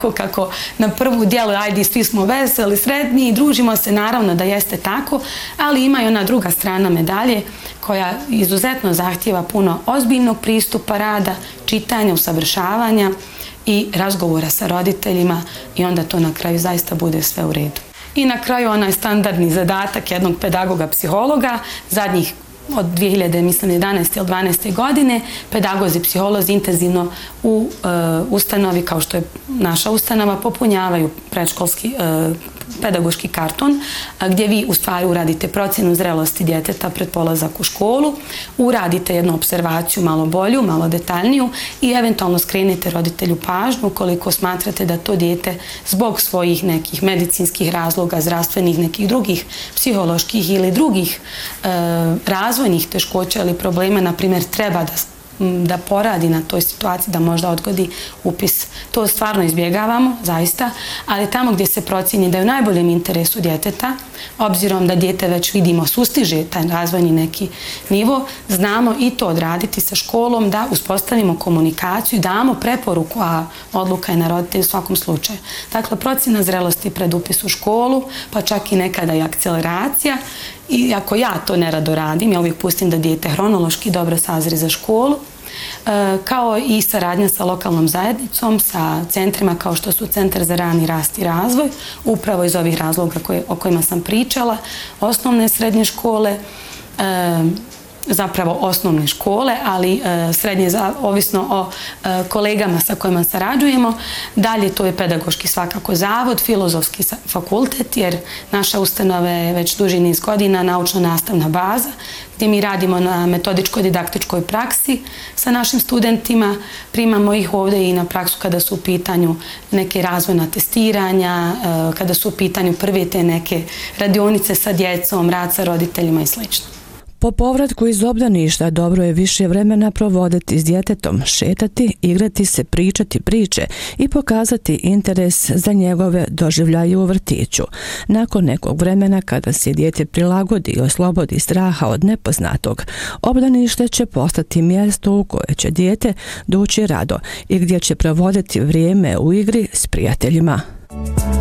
Kako na prvu djeluje, ajde, svi smo veseli, sretni i družimo se, naravno da jeste tako, ali ima i ona druga strana medalje koja izuzetno zahtijeva puno ozbiljnog pristupa rada, čitanja, usavršavanja i razgovora sa roditeljima i onda to na kraju zaista bude sve u redu. I na kraju onaj standardni zadatak jednog pedagoga psihologa, zadnjih od 2011. ili 12. godine, pedagozi, psiholozi intenzivno u ustanovi, kao što je naša ustanova, popunjavaju predškolski pedagoški karton, gdje vi u stvari uradite procjenu zrelosti djeteta pred polazak u školu, uradite jednu observaciju malo bolju, malo detaljniju i eventualno skrenete roditelju pažnju ukoliko smatrate da to dijete zbog svojih nekih medicinskih razloga, zdravstvenih, nekih drugih psiholoških ili drugih razvojnih teškoća ili problema, na primjer, treba da poradi na toj situaciji, da možda odgodi upis. To stvarno izbjegavamo, zaista, ali tamo gdje se procjeni da je u najboljem interesu djeteta, obzirom da dijete već vidimo sustiže taj razvojni neki nivo, znamo i to odraditi sa školom, da uspostavimo komunikaciju, damo preporuku, a odluka je na roditelju u svakom slučaju. Dakle, procjena zrelosti pred upis u školu, pa čak i nekada i akceleracija. I ako ja to nerado radim, ja uvijek pustim da dijete hronološki dobro sazri za školu, kao i saradnja sa lokalnom zajednicom, sa centrima kao što su Centar za rani rast i razvoj, upravo iz ovih razloga o kojima sam pričala, osnovne srednje škole, zapravo osnovne škole, ali srednje ovisno o kolegama sa kojima sarađujemo. Dalje to je pedagoški svakako zavod, filozofski fakultet, jer naša ustanova je već duži niz godina naučno-nastavna baza, gdje mi radimo na metodičko-didaktičkoj praksi sa našim studentima, primamo ih ovdje i na praksu kada su u pitanju neke razvojna testiranja, kada su u pitanju prve te neke radionice sa djecom, rad sa roditeljima i sl. Po povratku iz obdaništa dobro je više vremena provoditi s djetetom, šetati, igrati se, pričati priče i pokazati interes za njegove doživljaje u vrtiću. Nakon nekog vremena kada se dijete prilagodi i oslobodi straha od nepoznatog, obdanište će postati mjesto u koje će dijete doći rado i gdje će provoditi vrijeme u igri s prijateljima.